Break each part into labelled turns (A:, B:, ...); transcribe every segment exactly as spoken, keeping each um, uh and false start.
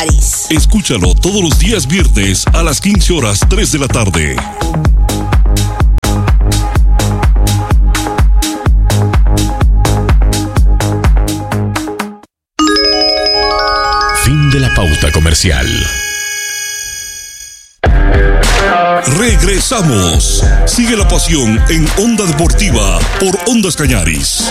A: Escúchalo todos los días viernes a las quince horas tres de la tarde. Fin de la pauta comercial. Regresamos. Sigue la pasión en Onda Deportiva por Ondas Cañaris.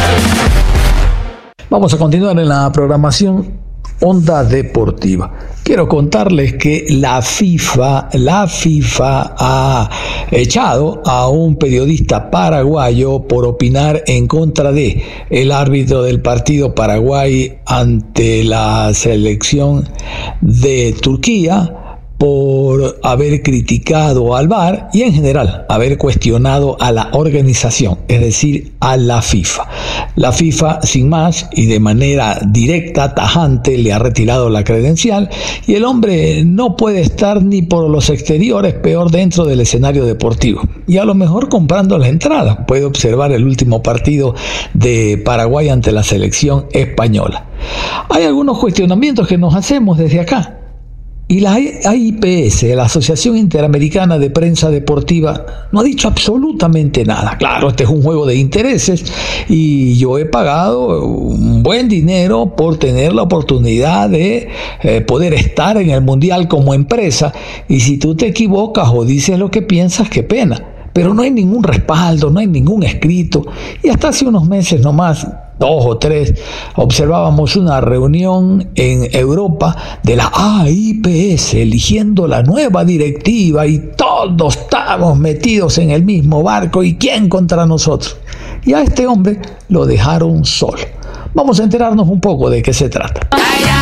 B: Vamos a continuar en la programación Onda Deportiva. Quiero contarles que la FIFA, la FIFA ha echado a un periodista paraguayo por opinar en contra de el árbitro del partido Paraguay ante la selección de Turquía, por haber criticado al V A R y en general haber cuestionado a la organización, es decir, a la FIFA. La FIFA, sin más y de manera directa, tajante, le ha retirado la credencial y el hombre no puede estar ni por los exteriores, peor dentro del escenario deportivo. Y a lo mejor comprando la entrada puede observar el último partido de Paraguay ante la selección española. Hay algunos cuestionamientos que nos hacemos desde acá. Y la A I P S, la Asociación Interamericana de Prensa Deportiva, no ha dicho absolutamente nada. Claro, este es un juego de intereses y yo he pagado un buen dinero por tener la oportunidad de eh, poder estar en el Mundial como empresa, y si tú te equivocas o dices lo que piensas, qué pena. Pero no hay ningún respaldo, no hay ningún escrito. Y hasta hace unos meses nomás, dos o tres, observábamos una reunión en Europa de la A I P S eligiendo la nueva directiva y todos estábamos metidos en el mismo barco y quién contra nosotros. Y a este hombre lo dejaron solo. Vamos a enterarnos un poco de qué se trata.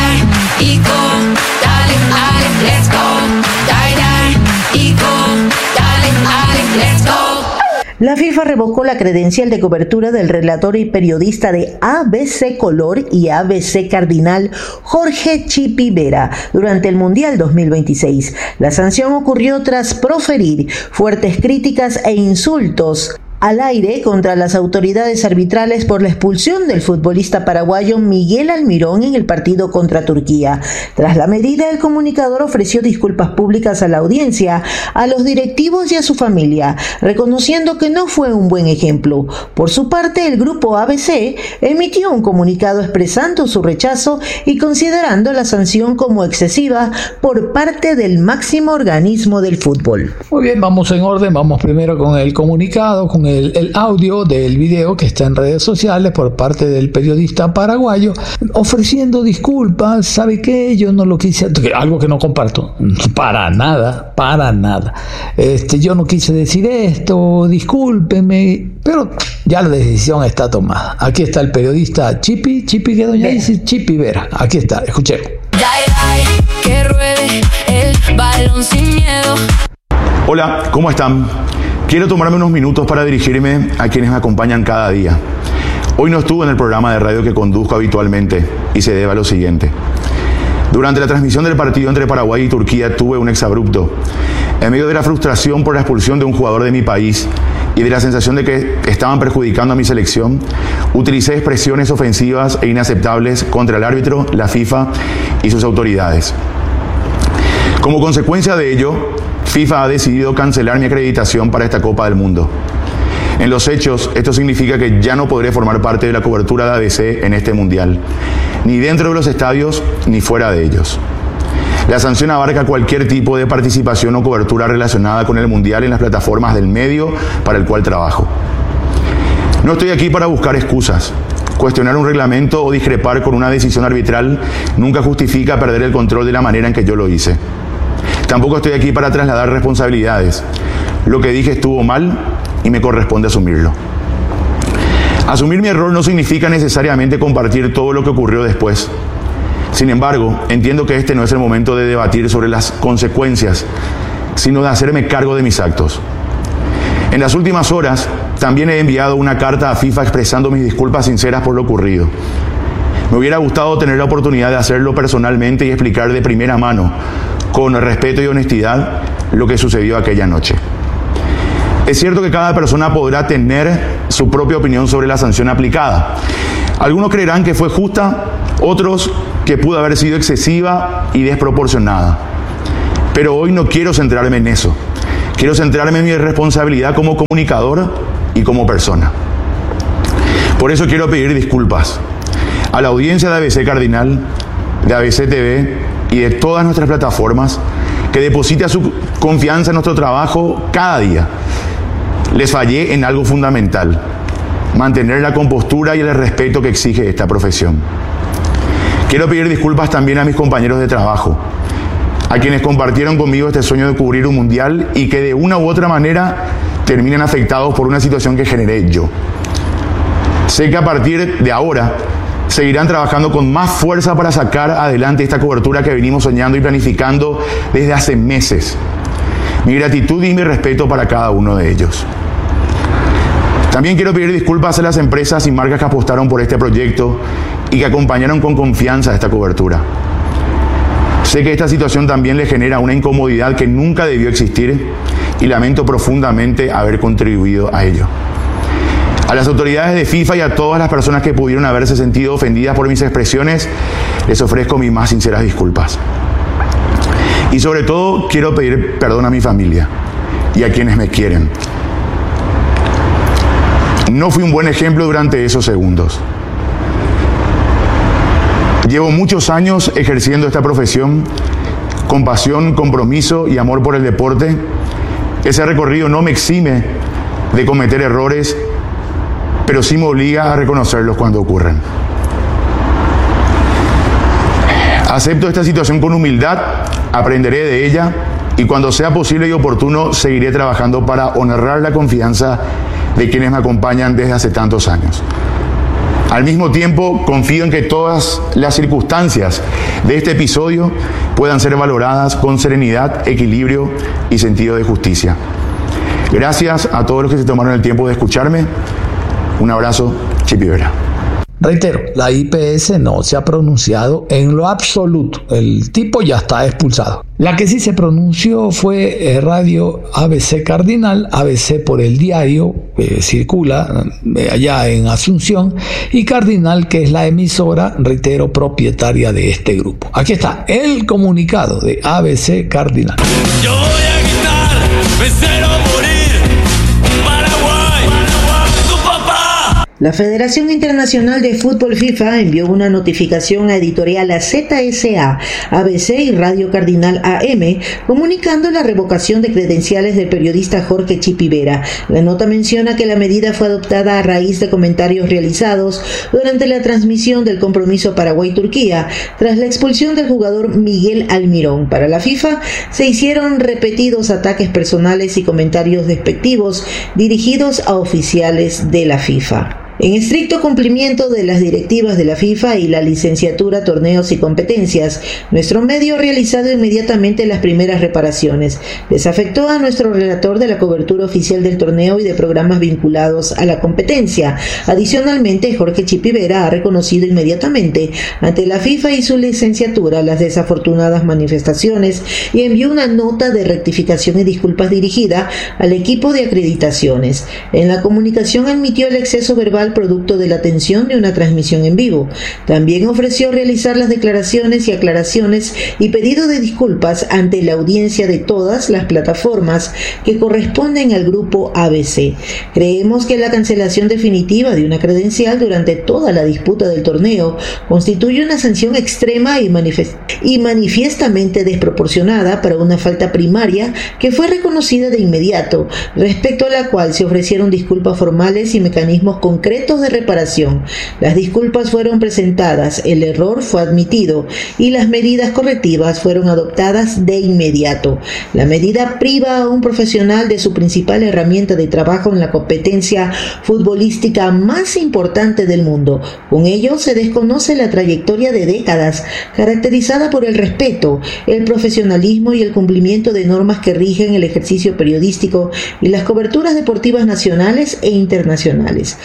C: La FIFA revocó la credencial de cobertura del relator y periodista de A B C Color y A B C Cardinal, Jorge Chipi Vera, durante el Mundial dos mil veintiséis. La sanción ocurrió tras proferir fuertes críticas e insultos al aire contra las autoridades arbitrales por la expulsión del futbolista paraguayo Miguel Almirón en el partido contra Turquía. Tras la medida, el comunicador ofreció disculpas públicas a la audiencia, a los directivos y a su familia, reconociendo que no fue un buen ejemplo. Por su parte, el grupo A B C emitió un comunicado expresando su rechazo y considerando la sanción como excesiva por parte del máximo organismo del fútbol.
B: Muy bien, vamos en orden. Vamos primero con el comunicado, con El, el audio del video que está en redes sociales por parte del periodista paraguayo ofreciendo disculpas. ¿Sabe qué? Yo no lo quise, algo que no comparto para nada, para nada. Este, yo no quise decir esto, discúlpeme, pero ya la decisión está tomada. Aquí está el periodista Chipi, Chipi que doña dice, Chipi Vera. Aquí está, escuchemos.
D: Que ruede el balón sin miedo.
E: Hola, ¿cómo están? Quiero tomarme unos minutos para dirigirme a quienes me acompañan cada día. Hoy no estuve en el programa de radio que conduzco habitualmente y se debe a lo siguiente. Durante la transmisión del partido entre Paraguay y Turquía tuve un exabrupto. En medio de la frustración por la expulsión de un jugador de mi país y de la sensación de que estaban perjudicando a mi selección, utilicé expresiones ofensivas e inaceptables contra el árbitro, la FIFA y sus autoridades. Como consecuencia de ello, FIFA ha decidido cancelar mi acreditación para esta Copa del Mundo. En los hechos, esto significa que ya no podré formar parte de la cobertura de A B C en este Mundial, ni dentro de los estadios ni fuera de ellos. La sanción abarca cualquier tipo de participación o cobertura relacionada con el Mundial en las plataformas del medio para el cual trabajo. No estoy aquí para buscar excusas. Cuestionar un reglamento o discrepar con una decisión arbitral nunca justifica perder el control de la manera en que yo lo hice. Tampoco estoy aquí para trasladar responsabilidades. Lo que dije estuvo mal y me corresponde asumirlo. Asumir mi error no significa necesariamente compartir todo lo que ocurrió después. Sin embargo, entiendo que este no es el momento de debatir sobre las consecuencias, sino de hacerme cargo de mis actos. En las últimas horas, también he enviado una carta a FIFA expresando mis disculpas sinceras por lo ocurrido. Me hubiera gustado tener la oportunidad de hacerlo personalmente y explicar de primera mano, con respeto y honestidad, lo que sucedió aquella noche. Es cierto que cada persona podrá tener su propia opinión sobre la sanción aplicada. Algunos creerán que fue justa, otros que pudo haber sido excesiva y desproporcionada. Pero hoy no quiero centrarme en eso. Quiero centrarme en mi responsabilidad como comunicador y como persona. Por eso quiero pedir disculpas a la audiencia de A B C Cardinal, de A B C T V y de todas nuestras plataformas que deposita su confianza en nuestro trabajo cada día. Les fallé en algo fundamental: mantener la compostura y el respeto que exige esta profesión. Quiero pedir disculpas también a mis compañeros de trabajo, a quienes compartieron conmigo este sueño de cubrir un mundial y que de una u otra manera terminan afectados por una situación que generé yo. Sé que a partir de ahora seguirán trabajando con más fuerza para sacar adelante esta cobertura que venimos soñando y planificando desde hace meses. Mi gratitud y mi respeto para cada uno de ellos. También quiero pedir disculpas a las empresas y marcas que apostaron por este proyecto y que acompañaron con confianza esta cobertura. Sé que esta situación también le genera una incomodidad que nunca debió existir y lamento profundamente haber contribuido a ello. A las autoridades de FIFA y a todas las personas que pudieron haberse sentido ofendidas por mis expresiones, les ofrezco mis más sinceras disculpas. Y sobre todo quiero pedir perdón a mi familia y a quienes me quieren. No fui un buen ejemplo durante esos segundos. Llevo muchos años ejerciendo esta profesión con pasión, compromiso y amor por el deporte. Ese recorrido no me exime de cometer errores, pero sí me obliga a reconocerlos cuando ocurren. Acepto esta situación con humildad, aprenderé de ella y cuando sea posible y oportuno seguiré trabajando para honrar la confianza de quienes me acompañan desde hace tantos años. Al mismo tiempo, confío en que todas las circunstancias de este episodio puedan ser valoradas con serenidad, equilibrio y sentido de justicia. Gracias a todos los que se tomaron el tiempo de escucharme. Un abrazo, Chipi Vera.
B: Reitero, la I P S no se ha pronunciado en lo absoluto. El tipo ya está expulsado. La que sí se pronunció fue eh, Radio A B C Cardinal, A B C por el diario, eh, circula eh, allá en Asunción, y Cardinal, que es la emisora, reitero, propietaria de este grupo. Aquí está el comunicado de A B C Cardinal.
F: Yo voy a gritar, vencer o morir, Paraguay, Paraguay, tu papá.
C: La Federación Internacional de Fútbol FIFA envió una notificación a Editorial A Z S A, A B C y Radio Cardinal A M, comunicando la revocación de credenciales del periodista Jorge Chipi Vera. La nota menciona que la medida fue adoptada a raíz de comentarios realizados durante la transmisión del compromiso Paraguay-Turquía, tras la expulsión del jugador Miguel Almirón. Para la FIFA, se hicieron repetidos ataques personales y comentarios despectivos dirigidos a oficiales de la FIFA. En estricto cumplimiento de las directivas de la FIFA y la licenciatura Torneos y Competencias, nuestro medio ha realizado inmediatamente las primeras reparaciones. Les afectó a nuestro relator de la cobertura oficial del torneo y de programas vinculados a la competencia. Adicionalmente, Jorge Chipi Vera ha reconocido inmediatamente ante la FIFA y su licenciatura las desafortunadas manifestaciones y envió una nota de rectificación y disculpas dirigida al equipo de acreditaciones. En la comunicación admitió el exceso verbal producto de la tensión de una transmisión en vivo. También ofreció realizar las declaraciones y aclaraciones y pedido de disculpas ante la audiencia de todas las plataformas que corresponden al grupo A B C. Creemos que la cancelación definitiva de una credencial durante toda la disputa del torneo constituye una sanción extrema y, manifest- y manifiestamente desproporcionada para una falta primaria que fue reconocida de inmediato, respecto a la cual se ofrecieron disculpas formales y mecanismos concretos de reparación. Las disculpas fueron presentadas, el error fue admitido y las medidas correctivas fueron adoptadas de inmediato. La medida priva a un profesional de su principal herramienta de trabajo en la competencia futbolística más importante del mundo. Con ello se desconoce la trayectoria de décadas caracterizada por el respeto, el profesionalismo y el cumplimiento de normas que rigen el ejercicio periodístico y las coberturas deportivas nacionales e internacionales. Por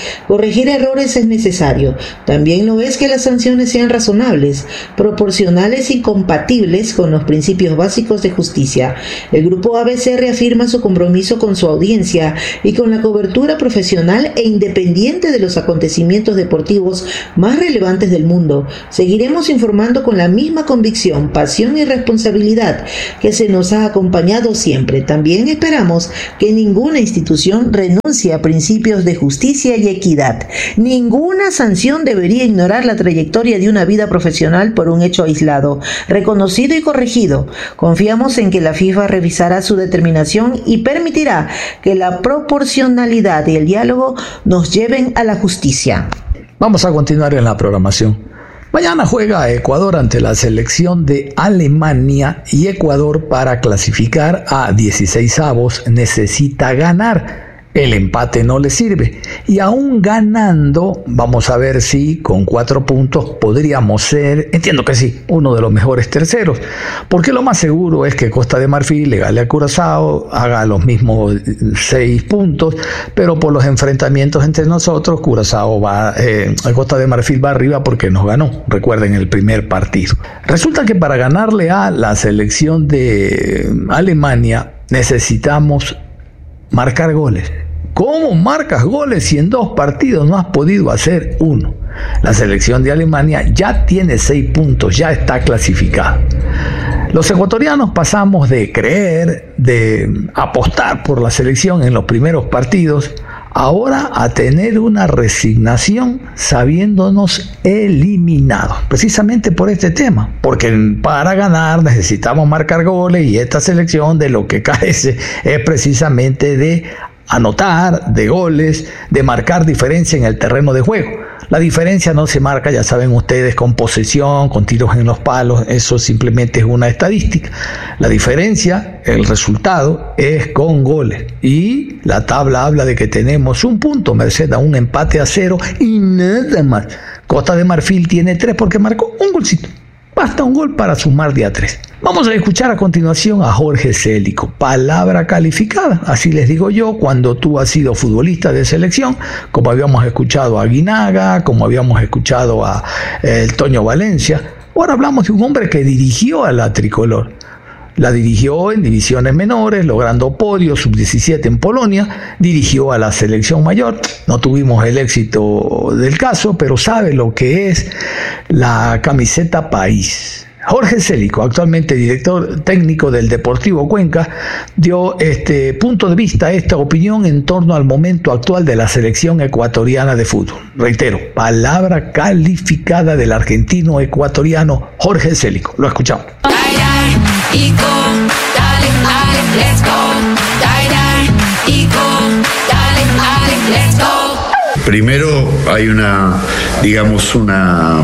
C: Corregir errores es necesario. También lo es que las sanciones sean razonables, proporcionales y compatibles con los principios básicos de justicia. El Grupo A B C reafirma su compromiso con su audiencia y con la cobertura profesional e independiente de los acontecimientos deportivos más relevantes del mundo. Seguiremos informando con la misma convicción, pasión y responsabilidad que se nos ha acompañado siempre. También esperamos que ninguna institución renuncie a principios de justicia y equidad. Ninguna sanción debería ignorar la trayectoria de una vida profesional por un hecho aislado, reconocido y corregido. Confiamos en que la FIFA revisará su determinación y permitirá que la proporcionalidad y el diálogo nos lleven a la justicia.
B: Vamos a continuar en la programación. Mañana juega Ecuador ante la selección de Alemania y Ecuador, para clasificar a dieciseisavos, necesita ganar. El empate no le sirve, y aún ganando, vamos a ver si con cuatro puntos podríamos ser, entiendo que sí, uno de los mejores terceros, porque lo más seguro es que Costa de Marfil le gane a Curazao, haga los mismos seis puntos, pero por los enfrentamientos entre nosotros, Curazao va, eh, Costa de Marfil va arriba porque nos ganó, recuerden, el primer partido. Resulta que para ganarle a la selección de Alemania necesitamos marcar goles. ¿Cómo marcas goles si en dos partidos no has podido hacer uno? La selección de Alemania ya tiene seis puntos, ya está clasificada. Los ecuatorianos pasamos de creer, de apostar por la selección en los primeros partidos, ahora a tener una resignación sabiéndonos eliminados, precisamente por este tema, porque para ganar necesitamos marcar goles y esta selección de lo que carece es precisamente de anotar, de goles, de marcar diferencia en el terreno de juego. La diferencia no se marca, ya saben ustedes, con posesión, con tiros en los palos, eso simplemente es una estadística. La diferencia, el resultado, es con goles. Y la tabla habla de que tenemos un punto, merced a un empate a cero y nada más. Costa de Marfil tiene tres porque marcó un golcito. Basta un gol para sumar de a tres. Vamos a escuchar a continuación a Jorge Célico, palabra calificada, así les digo yo, cuando tú has sido futbolista de selección, como habíamos escuchado a Guinaga, como habíamos escuchado a eh, el Toño Valencia. Ahora hablamos de un hombre que dirigió a la tricolor. La dirigió en divisiones menores, logrando podio sub diecisiete en Polonia, dirigió a la selección mayor, no tuvimos el éxito del caso, pero sabe lo que es la camiseta país. Jorge Célico, actualmente director técnico del Deportivo Cuenca, dio este punto de vista, esta opinión en torno al momento actual de la selección ecuatoriana de fútbol. Reitero, palabra calificada del argentino ecuatoriano Jorge Célico. Lo escuchamos.
D: Y go, dale, dale, let's go. Dale, dale, y go, dale, dale, let's go.
G: Primero hay una, digamos, una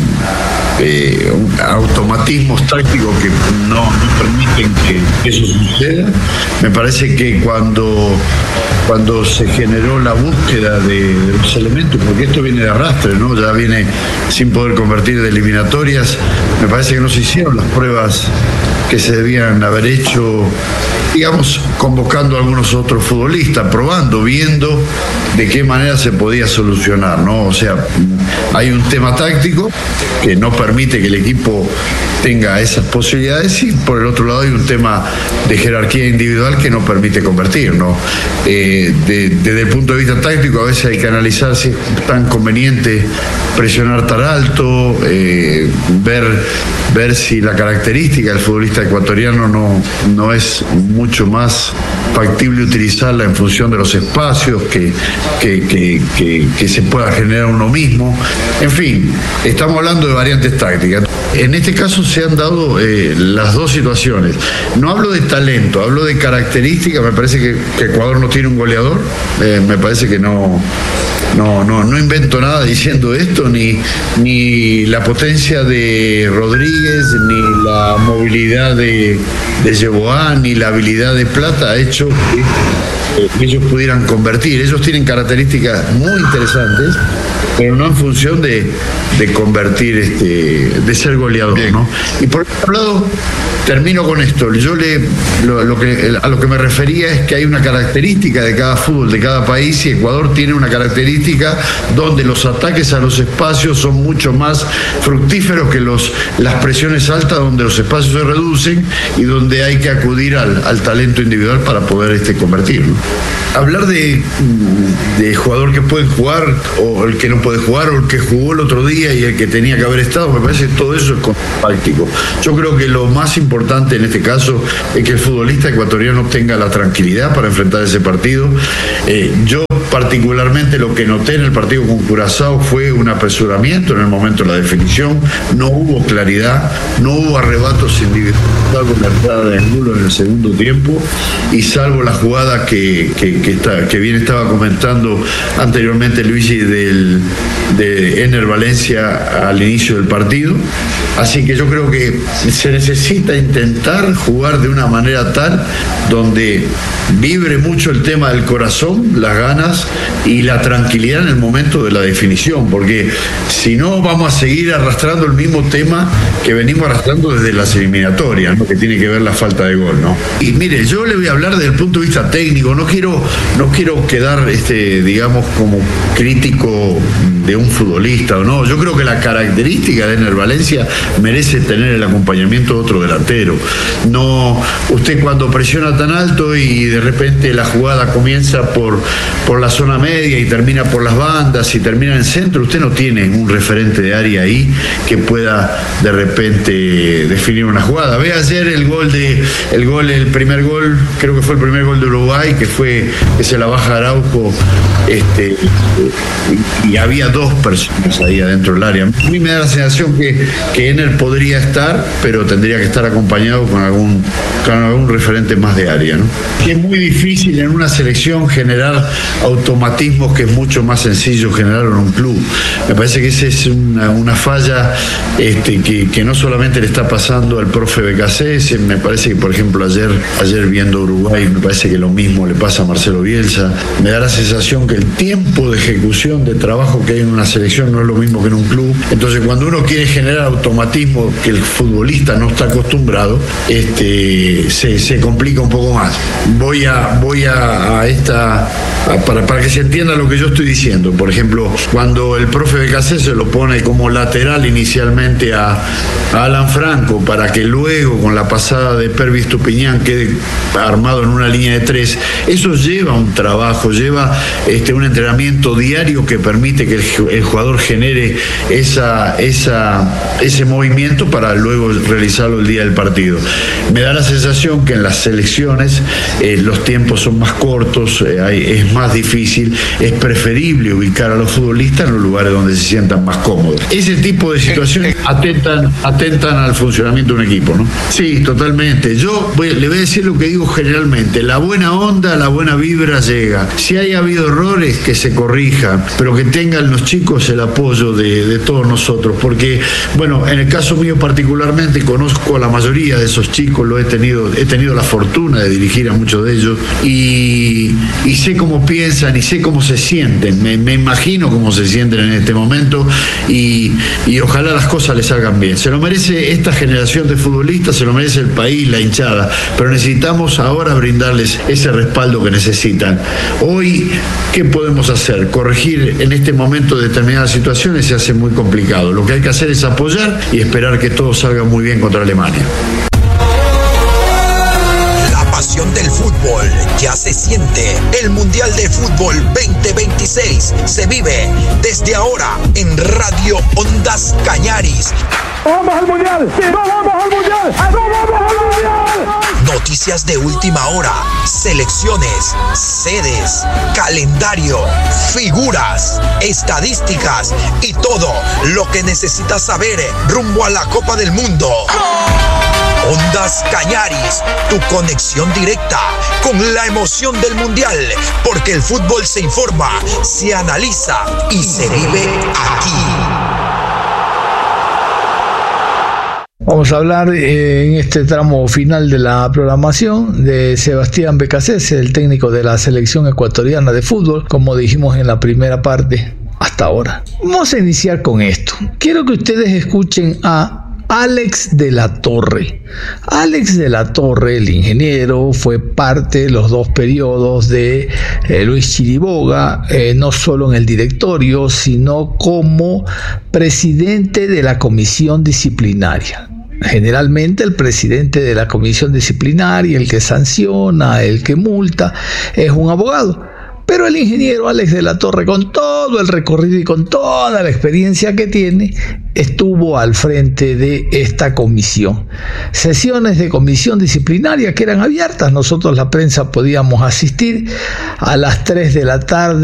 G: eh, un, automatismos tácticos que no, no permiten que eso suceda. Me parece que cuando cuando se generó la búsqueda de, de los elementos, porque esto viene de arrastre, ¿no? Ya viene sin poder convertir de eliminatorias, me parece que no se hicieron las pruebas que se debían haber hecho, digamos, convocando a algunos otros futbolistas, probando, viendo de qué manera se podía solucionar, ¿no? O sea, hay un tema táctico que no permite que el equipo tenga esas posibilidades, y por el otro lado hay un tema de jerarquía individual que no permite convertir, ¿no? Eh, de, desde el punto de vista táctico, a veces hay que analizar si es tan conveniente presionar tan alto, eh, ver, ver si la característica del futbolista ecuatoriano no, no es mucho más factible utilizarla en función de los espacios que, que, que, que, que se pueda generar uno mismo. En fin, estamos hablando de variantes tácticas. En este caso se han dado eh, las dos situaciones. No hablo de talento, hablo de características. Me parece que, que Ecuador no tiene un goleador. Eh, me parece que no, no, no, no invento nada diciendo esto, ni, ni la potencia de Rodríguez, ni la movilidad de, de Yeboah, ni la habilidad de Plata ha hecho que ellos pudieran convertir. Ellos tienen características muy interesantes, pero no en función de, de convertir, este, de ser goleador, ¿no? Y por otro lado, termino con esto. Yo le, lo, lo que, a lo que me refería es que hay una característica de cada fútbol, de cada país, y Ecuador tiene una característica futbolística donde los ataques a los espacios son mucho más fructíferos que los, las presiones altas, donde los espacios se reducen y donde hay que acudir al, al talento individual para poder este, convertirlo. Hablar de, de jugador que puede jugar o el que no puede jugar o el que jugó el otro día y el que tenía que haber estado, me parece que todo eso es práctico. Yo creo que lo más importante en este caso es que el futbolista ecuatoriano tenga la tranquilidad para enfrentar ese partido. Eh, yo particularmente lo que noté en el partido con Curazao fue un apresuramiento en el momento de la definición, no hubo claridad, no hubo arrebatos individuales, salvo la entrada de Angulo en el segundo tiempo y salvo la jugada que, que, que, está, que bien estaba comentando anteriormente Luigi del, de Ener Valencia al inicio del partido. Así que yo creo que se necesita intentar jugar de una manera tal donde vibre mucho el tema del corazón, las ganas y la tranquilidad en el momento de la definición, porque si no vamos a seguir arrastrando el mismo tema que venimos arrastrando desde las eliminatorias, ¿no? Que tiene que ver la falta de gol, ¿no? Y mire, yo le voy a hablar desde el punto de vista técnico, no quiero, no quiero quedar, este, digamos, como crítico de un futbolista o no. Yo creo que la característica de Ener Valencia merece tener el acompañamiento de otro delantero. No, usted cuando presiona tan alto y de repente la jugada comienza por, por la zona media y termina por las bandas y termina en el centro, usted no tiene un referente de área ahí que pueda de repente definir una jugada. Ve ayer el gol de el gol, el primer gol, creo que fue el primer gol de Uruguay, que fue que se la baja Araujo, este, y, y había dos personas ahí adentro del área. A mí me da la sensación que, que Ener podría estar, pero tendría que estar acompañado con algún, con algún referente más de área, ¿no? Que es muy difícil en una selección generar automatismos, que es mucho más sencillo generar en un club. Me parece que esa es una, una falla este, que, que no solamente le está pasando al profe Becasese, me parece que por ejemplo ayer, ayer viendo Uruguay, me parece que lo mismo le pasa a Marcelo Bielsa. Me da la sensación que el tiempo de ejecución de trabajo que hay en una selección no es lo mismo que en un club. Entonces cuando uno quiere generar automatismo que el futbolista no está acostumbrado, este, se, se complica un poco más. Voy a, voy a, a esta, a, para, para que se entienda lo que yo estoy diciendo. Por ejemplo, cuando el profe Becasese lo pone como lateral inicialmente a, a Alan Franco, para que luego con la pasada de Pervis Tupiñán quede armado en una línea de tres, eso lleva un trabajo, lleva este, un entrenamiento diario que permite que el, el jugador genere esa, esa, ese movimiento para luego realizarlo el día del partido. Me da la sensación que en las selecciones eh, los tiempos son más cortos, eh, hay, es más difícil, es preferible ubicar a los futbolistas en los lugares donde se sientan más cómodos. Ese tipo de situaciones atentan, atentan al funcionamiento de un equipo, ¿no? Sí, totalmente. Yo voy, le voy a decir lo que digo generalmente: la buena onda, la buena vibra llega. Si hay habido errores, que se corrijan, pero que tengan los chicos el apoyo de, de todos nosotros, porque, bueno, en el caso mío particularmente conozco a la mayoría de esos chicos, lo he tenido, he tenido la fortuna de dirigir a muchos de ellos y, y sé cómo piensan y sé cómo se sienten, me, me imagino cómo se sienten en este momento y, y ojalá las cosas les salgan bien. Se lo merece esta generación de futbolistas, se lo merece el país, la hinchada, pero necesitamos ahora brindarles ese respaldo que necesitan. Hoy, ¿qué podemos hacer? Corregir en este momento determinadas situaciones se hace muy complicado. Lo que hay que hacer es apoyar y esperar que todo salga muy bien contra Alemania.
H: La pasión del fútbol ya se siente. El Mundial de Fútbol veinte veintiséis se vive desde ahora en Radio Ondas Cañaris.
I: ¡Vamos al Mundial! ¡Sí, no vamos al Mundial! ¡No vamos al Mundial!
H: Noticias de última hora, selecciones, sedes, calendario, figuras, estadísticas y todo lo que necesitas saber rumbo a la Copa del Mundo. Ondas Cañaris, tu conexión directa con la emoción del Mundial, porque el fútbol se informa, se analiza y se vive aquí.
B: Vamos a hablar eh, en este tramo final de la programación de Sebastián Becasese, el técnico de la selección ecuatoriana de fútbol, como dijimos en la primera parte hasta ahora. Vamos a iniciar con esto. Quiero que ustedes escuchen a Alex de la Torre. Alex de la Torre, el ingeniero, fue parte de los dos periodos de eh, Luis Chiriboga, eh, no solo en el directorio, sino como presidente de la comisión disciplinaria. Generalmente el presidente de la comisión disciplinaria, el que sanciona, el que multa, es un abogado. Pero el ingeniero Alex de la Torre, con todo el recorrido y con toda la experiencia que tiene, estuvo al frente de esta comisión. Sesiones de comisión disciplinaria que eran abiertas, nosotros la prensa podíamos asistir a las tres de la tarde.